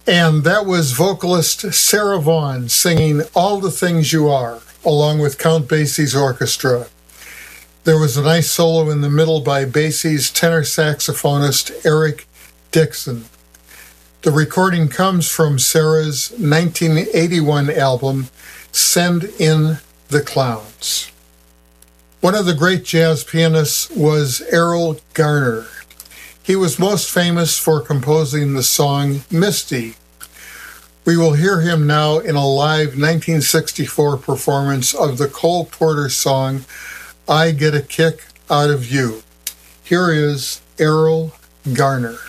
And that was vocalist Sarah Vaughan singing All the Things You Are, along with Count Basie's orchestra. There was a nice solo in the middle by Basie's tenor saxophonist Eric Dixon. The recording comes from Sarah's 1981 album, Send in the Clowns. One of the great jazz pianists was Erroll Garner. He was most famous for composing the song Misty. We will hear him now in a live 1964 performance of the Cole Porter song, I Get a Kick Out of You. Here is Erroll Garner.